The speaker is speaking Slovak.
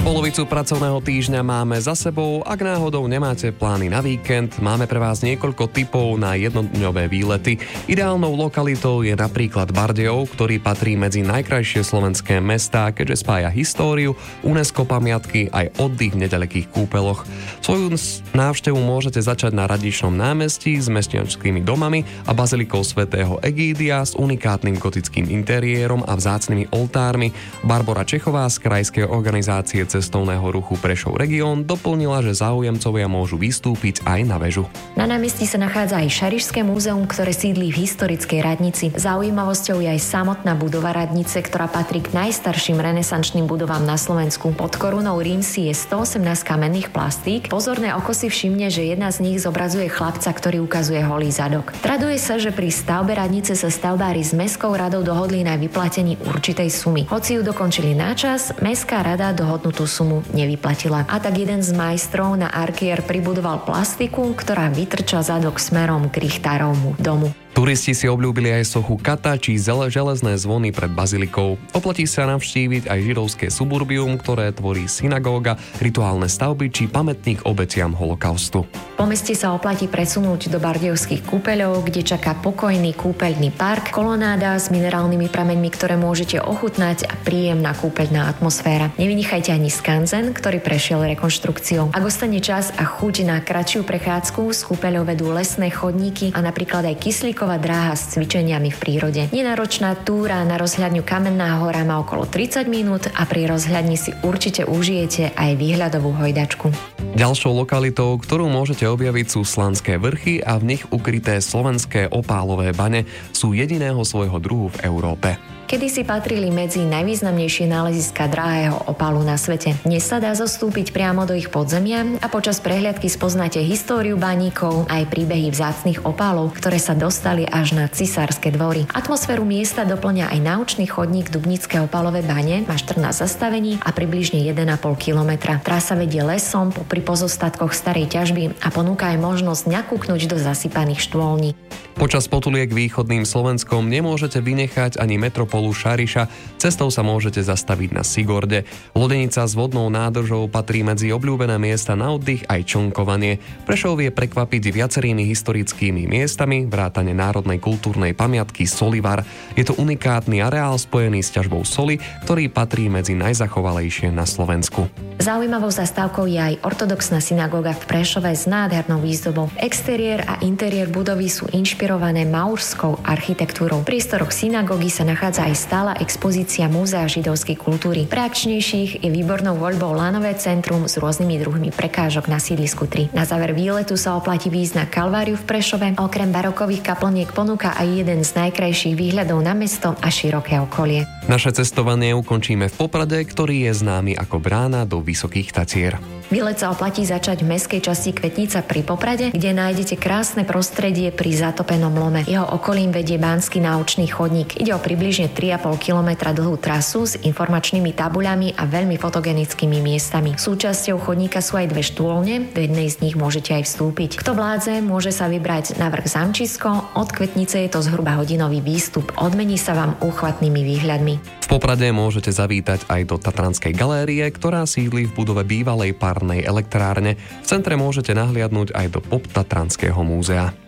Polovicu pracovného týždňa máme za sebou. Ak náhodou nemáte plány na víkend, máme pre vás niekoľko tipov na jednodňové výlety. Ideálnou lokalitou je napríklad Bardejov, ktorý patrí medzi najkrajšie slovenské mestá, keďže spája históriu, UNESCO pamiatky aj oddych v nedalekých kúpeloch. Svoju návštevu môžete začať na Radičnom námestí s mestňanskými domami a bazilikou svätého Egídia s unikátnym gotickým interiérom a vzácnymi oltármi. Barbora Čechová z krajskej organizácie cestovného ruchu Prešov región doplnila, že záujemcovia môžu vystúpiť aj na väžu. Na námestí sa nachádza aj Šarišské múzeum, ktoré sídli v historickej radnici. Zaujímavosťou je aj samotná budova radnice, ktorá patrí k najstarším renesančným budovám na Slovensku. Pod korunou rímsy je 118 kamenných plastík. Pozorné oko si všimne, že jedna z nich zobrazuje chlapca, ktorý ukazuje holý zadok. Traduje sa, že pri stavbe radnice sa stavbári s mestskou radou dohodli na vyplatení určitej sumy. Hoci ju dokončili na čas, mestská rada dohodnutú sumu nevyplatila. A tak jeden z majstrov na Arkier pribudoval plastiku, ktorá vytrča zadok smerom k Richtárovmu domu. Turisti si obľúbili aj sochu Kata či železné zvony pred bazilikou. Oplatí sa navštíviť aj židovské suburbium, ktoré tvorí synagóga, rituálne stavby či pamätník obetiam holokaustu. Po meste sa oplatí presunúť do bardejovských kúpeľov, kde čaká pokojný kúpeľný park, kolonáda s minerálnymi prameňmi, ktoré môžete ochutnať a príjemná kúpeľná atmosféra. Nevynechajte ani skanzen, ktorý prešiel rekonštrukciou. Ak ostane čas a chuť na kratšiu prechádzku, z kúpeľov vedú lesné chodníky a napríklad aj kyslíková dráha s cvičeniami v prírode. Nenáročná túra na rozhľadňu Kamenná hora má okolo 30 minút a pri rozhľadni si určite užijete aj výhľadovú hojdačku. Ďalšou lokalitou, ktorú môžete objaviť, sú Slanské vrchy a v nich ukryté slovenské opálové bane sú jediného svojho druhu v Európe. Kedysi patrili medzi najvýznamnejšie náleziská drahého opálu na svete. Dnes sa dá zostúpiť priamo do ich podzemia a počas prehliadky spoznáte históriu baníkov aj príbehy vzácnych opálov, ktoré sa dostali až na cisárske dvory. Atmosféru miesta doplňa aj naučný chodník Dubnické opálové bane, má 14 zastavení a približne 1,5 kilometra. Trasa vedie lesom popri pozostatkoch starej ťažby a ponúka aj možnosť nakúknuť do zasypaných štôlní. Počas potuliek východným Slovenskom nemôžete vynechať ani metropolu Šariša, cestou sa môžete zastaviť na Sigorde. Lodenica s vodnou nádržou patrí medzi obľúbené miesta na oddych aj člnkovanie. Prešov vie prekvapiť viacerými historickými miestami, vrátane národnej kultúrnej pamiatky Solivar. Je to unikátny areál spojený s ťažbou soli, ktorý patrí medzi najzachovalejšie na Slovensku. Zaujímavou zastávkou je aj ortodoxná synagóga v Prešove s nádhernou výzdobou. Exteriér a interiér budovy sú inšpirované maurskou architektúrou. V priestoroch synagógy sa nachádza aj stála expozícia Múzea židovskej kultúry. Pre akčnejších je výbornou voľbou lanové centrum s rôznymi druhmi prekážok na sídlisku 3. Na záver výletu sa oplatí výjsť na Kalváriu v Prešove. Okrem barokových kaplniek ponúka aj jeden z najkrajších výhľadov na mesto a široké okolie. Naše cestovanie ukončíme v Poprade, ktorý je známy ako brána do Vysokých Tatier. Výlet sa oplatí začať v mestskej časti Kvetnica pri Poprade, kde nájdete krásne prostredie pri zatopenom lome. Jeho okolím vedie Banský náučný chodník. Ide o približne 3,5 kilometra dlhú trasu s informačnými tabuľami a veľmi fotogenickými miestami. Súčasťou chodníka sú aj 2 štôlne, do jednej z nich môžete aj vstúpiť. Kto vládze, môže sa vybrať na vrch Zamčisko, od Kvetnice je to zhruba hodinový výstup. Odmení sa vám úchvatnými výhľadmi. V Poprade môžete zavítať aj do Tatranskej galérie, ktorá sídli v budove bývalej párnej elektrárne. V centre môžete nahliadnúť aj do Poptatranského múzea.